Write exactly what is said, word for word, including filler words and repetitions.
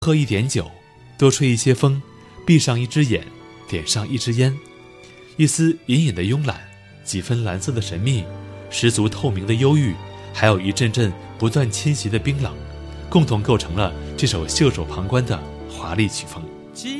喝一点酒，多吹一些风，闭上一只眼，点上一支烟，一丝隐隐的慵懒，几分蓝色的神秘，十足透明的忧郁，还有一阵阵不断侵袭的冰冷，共同构成了这首袖手旁观的华丽曲风。